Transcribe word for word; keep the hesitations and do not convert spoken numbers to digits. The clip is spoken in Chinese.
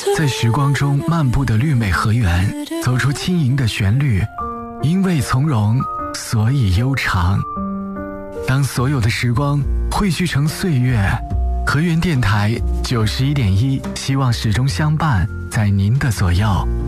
在时光中漫步的绿美河源，走出轻盈的旋律，因为从容，所以悠长。当所有的时光汇聚成岁月，河源电台九十一点一，希望始终相伴在您的左右。